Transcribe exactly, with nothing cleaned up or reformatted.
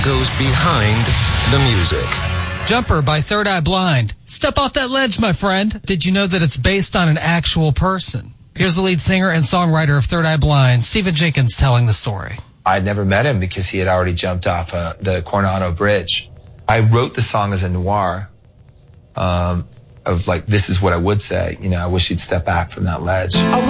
goes behind the music. Jumper by Third Eye Blind. Step off that ledge, my friend. Did you know that it's based on an actual person? Here's the lead singer and songwriter of Third Eye Blind, Stephen Jenkins, telling the story. I'd never met him because he had already jumped off uh, the Coronado Bridge. I wrote the song as a noir um, of like, this is what I would say. You know, I wish you'd step back from that ledge.